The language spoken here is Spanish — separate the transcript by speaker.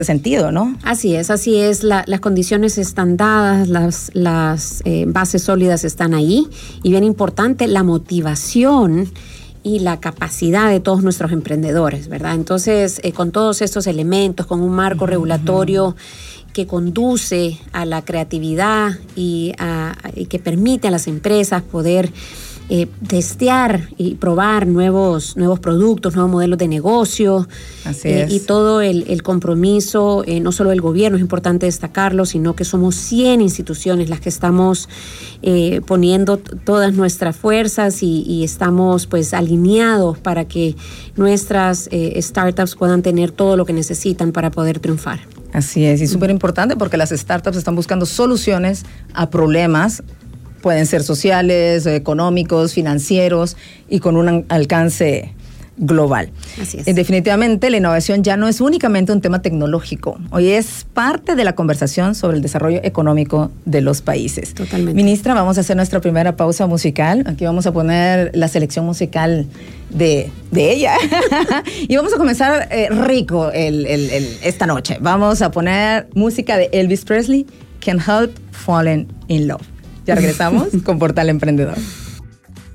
Speaker 1: sentido, ¿no?
Speaker 2: Así es. Las condiciones están dadas, las bases sólidas están ahí, y bien importante, la motivación y la capacidad de todos nuestros emprendedores, ¿verdad? Entonces, con todos estos elementos, con un marco regulatorio que conduce a la creatividad y que permite a las empresas poder testear y probar nuevos productos, nuevos modelos de negocio.
Speaker 1: Así es.
Speaker 2: Y todo el compromiso, no solo del gobierno, es importante destacarlo, sino que somos 100 instituciones las que estamos poniendo todas nuestras fuerzas y estamos pues alineados para que nuestras startups puedan tener todo lo que necesitan para poder triunfar.
Speaker 1: Así es, y súper importante porque las startups están buscando soluciones a problemas. Pueden ser sociales, económicos, financieros y con un alcance global.
Speaker 2: Así es.
Speaker 1: Definitivamente la innovación ya no es únicamente un tema tecnológico, hoy es parte de la conversación sobre el desarrollo económico de los países.
Speaker 2: Totalmente.
Speaker 1: Ministra, vamos a hacer nuestra primera pausa musical. Aquí vamos a poner la selección musical de ella y vamos a comenzar rico esta noche. Vamos a poner música de Elvis Presley, Can't Help Falling in Love. Ya regresamos con Portal Emprendedor.